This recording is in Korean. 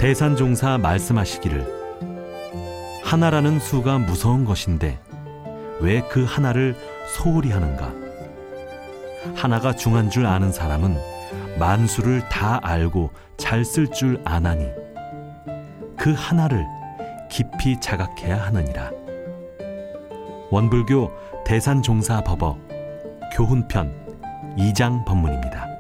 대산종사 말씀하시기를 하나라는 수가 무서운 것인데 왜 그 하나를 소홀히 하는가? 하나가 중한 줄 아는 사람은 만수를 다 알고 잘 쓸 줄 아나니 그 하나를 깊이 자각해야 하느니라. 원불교 대산종사법어 교훈편 2장 법문입니다.